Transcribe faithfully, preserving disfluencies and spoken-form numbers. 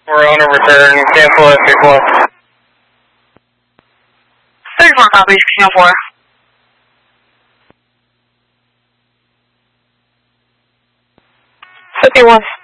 We're on a return, cancel at thirty-four. thirty-four copies, Casino four. fifty-one.